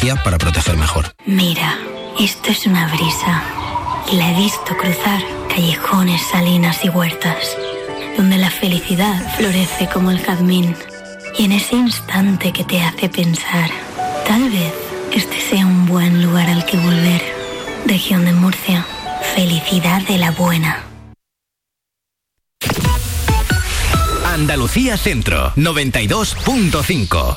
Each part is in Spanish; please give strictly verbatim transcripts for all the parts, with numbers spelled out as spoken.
tecnología para proteger mejor. Mira, esto es una brisa. Y la he visto cruzar callejones, salinas y huertas, donde la felicidad florece como el jazmín. Y en ese instante que te hace pensar, tal vez este sea un buen lugar al que volver. Región de Murcia, felicidad de la buena. Andalucía Centro, noventa y dos punto cinco.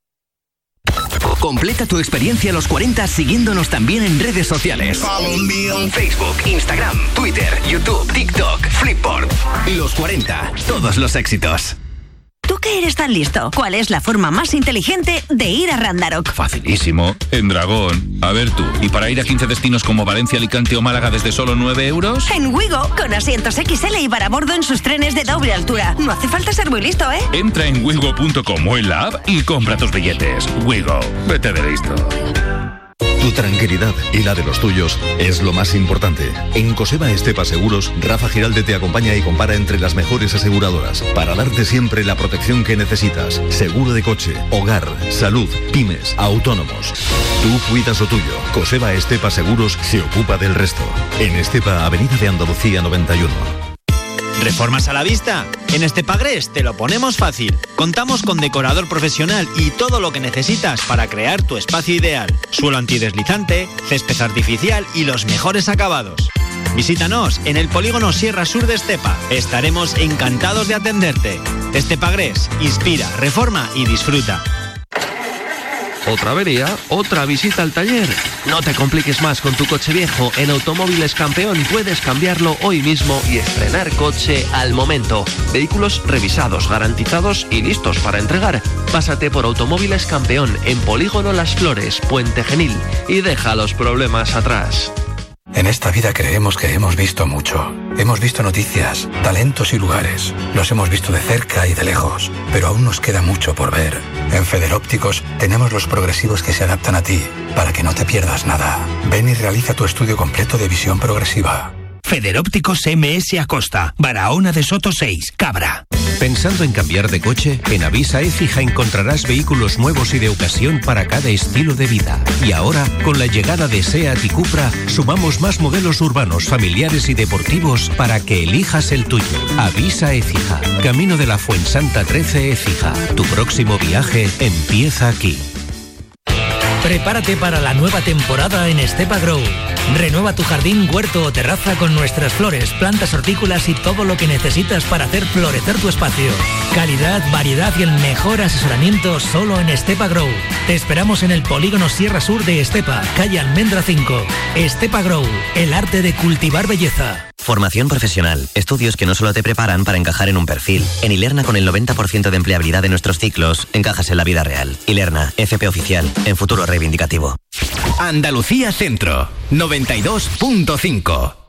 Completa tu experiencia a los cuarenta siguiéndonos también en redes sociales. Facebook, Instagram, Twitter, YouTube, TikTok, Flipboard. Los cuarenta, todos los éxitos. ¿Tú que eres tan listo? ¿Cuál es la forma más inteligente de ir a Randarock? Facilísimo, en Dragón. A ver tú, ¿y para ir a quince destinos como Valencia, Alicante o Málaga desde solo nueve euros? En Wigo, con asientos equis ele y para bordo en sus trenes de doble altura. No hace falta ser muy listo, ¿eh? Entra en wigo punto com o en la app y compra tus billetes. Wigo, vete de listo. Tu tranquilidad y la de los tuyos es lo más importante. En Coseba Estepa Seguros, Rafa Giralde te acompaña y compara entre las mejores aseguradoras para darte siempre la protección que necesitas. Seguro de coche, hogar, salud, pymes, autónomos. Tú cuidas lo tuyo. Coseba Estepa Seguros se ocupa del resto. En Estepa, Avenida de Andalucía noventa y uno. ¿Reformas a la vista? En Estepagres te lo ponemos fácil. Contamos con decorador profesional y todo lo que necesitas para crear tu espacio ideal. Suelo antideslizante, césped artificial y los mejores acabados. Visítanos en el polígono Sierra Sur de Estepa. Estaremos encantados de atenderte. Estepagres, inspira, reforma y disfruta. ¿Otra avería? ¿Otra visita al taller? No te compliques más con tu coche viejo. En Automóviles Campeón puedes cambiarlo hoy mismo y estrenar coche al momento. Vehículos revisados, garantizados y listos para entregar. Pásate por Automóviles Campeón en Polígono Las Flores, Puente Genil, y deja los problemas atrás. En esta vida creemos que hemos visto mucho. Hemos visto noticias, talentos y lugares. Los hemos visto de cerca y de lejos. Pero aún nos queda mucho por ver. En Federópticos tenemos los progresivos que se adaptan a ti, para que no te pierdas nada. Ven y realiza tu estudio completo de visión progresiva. Federópticos eme ese Acosta, Barahona de Soto seis, Cabra. ¿Pensando en cambiar de coche? En Avisa Écija encontrarás vehículos nuevos y de ocasión para cada estilo de vida. Y ahora, con la llegada de SEAT y Cupra, sumamos más modelos urbanos, familiares y deportivos para que elijas el tuyo. Avisa Écija, Camino de la Fuensanta trece Écija. Tu próximo viaje empieza aquí. Prepárate para la nueva temporada en Estepa Grow. Renueva tu jardín, huerto o terraza con nuestras flores, plantas hortícolas y todo lo que necesitas para hacer florecer tu espacio. Calidad, variedad y el mejor asesoramiento solo en Estepa Grow. Te esperamos en el polígono Sierra Sur de Estepa, calle Almendra cinco. Estepa Grow, el arte de cultivar belleza. Formación profesional. Estudios que no solo te preparan para encajar en un perfil. En Ilerna, con el noventa por ciento de empleabilidad de nuestros ciclos, encajas en la vida real. Ilerna, F P oficial, en futuro reivindicativo. Andalucía Centro, noventa y dos punto cinco.